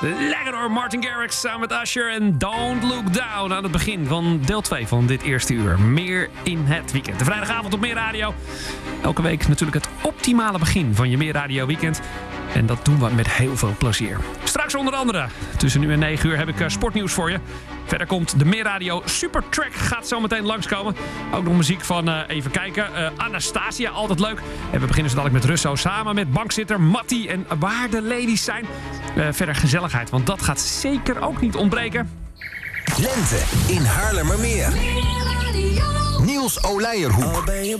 Lekker hoor, Martin Garrix samen met Usher en Don't Look Down aan het begin van deel 2 van dit eerste uur. Meer in het weekend. De vrijdagavond op Meer Radio. Elke week natuurlijk het optimale begin van je Meer Radio weekend. En dat doen we met heel veel plezier. Straks onder andere, tussen nu en 9 uur heb ik sportnieuws voor je. Verder komt de Meer Radio Supertrack, gaat zo meteen langskomen. Ook nog muziek van, even kijken, Anastasia, altijd leuk. En we beginnen zo dadelijk met Russo samen met bankzitter Matti. En waar de ladies zijn, verder gezelligheid, want dat gaat zeker ook niet ontbreken. Lente in Haarlemmermeer. Niels Oleijerhoek.